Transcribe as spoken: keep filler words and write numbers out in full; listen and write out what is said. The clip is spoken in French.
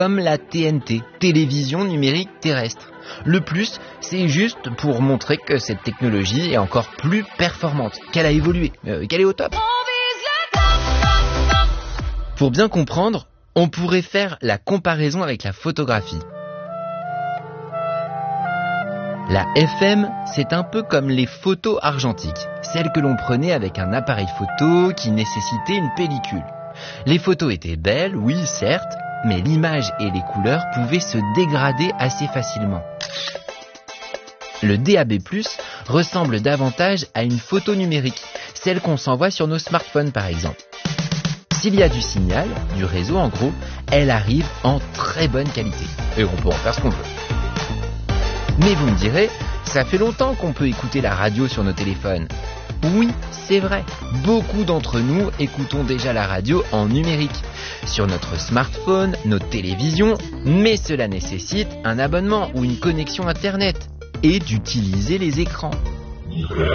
comme la T N T, télévision numérique terrestre. Le plus, c'est juste pour montrer que cette technologie est encore plus performante, qu'elle a évolué, euh, qu'elle est au top. Pour bien comprendre, on pourrait faire la comparaison avec la photographie. La F M, c'est un peu comme les photos argentiques, celles que l'on prenait avec un appareil photo qui nécessitait une pellicule. Les photos étaient belles, oui, certes, mais l'image et les couleurs pouvaient se dégrader assez facilement. Le D A B plus, ressemble davantage à une photo numérique, celle qu'on s'envoie sur nos smartphones par exemple. S'il y a du signal, du réseau en gros, elle arrive en très bonne qualité. Et on peut en faire ce qu'on veut. Mais vous me direz, ça fait longtemps qu'on peut écouter la radio sur nos téléphones. Oui, c'est vrai. Beaucoup d'entre nous écoutons déjà la radio en numérique, sur notre smartphone, notre télévision, mais cela nécessite un abonnement ou une connexion Internet et d'utiliser les écrans.